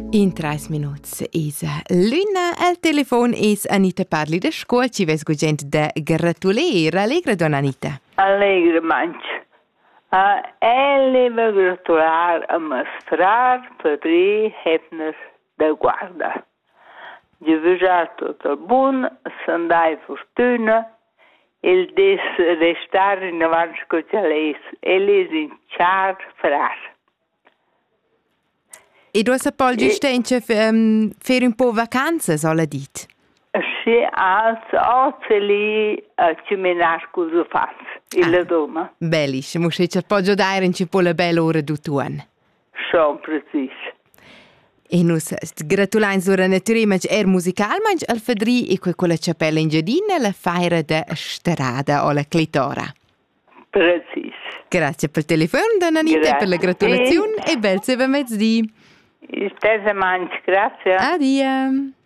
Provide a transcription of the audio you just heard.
In 3 minuts is l'una al telefon is Anita parli da scuola ci ves gent da gratuler. Allegra don Anita. Allegra manch. Leva gratular a mostrar Fabri Hepner da guarda. De vejar tot el bun, s'andai fortuna, il des restar in avanti scocciales, eles in char frar. E du hast Paul giustamente fer un po' vacanze, soll dit. Sì, lì ci menar cosa fans, la doma. Bellisch, musst ich po giodare in po la bella ora du tuan. Schon precis. E nus gratulains ora naturalmente musical, manch al Fadri e quella cappella in giardina la feira da strada o la clitora. Precis. Grazie per il telefono, Anita, per la gratulazione e bel se va mezz'dì. Stessa manch, grazie. Addio.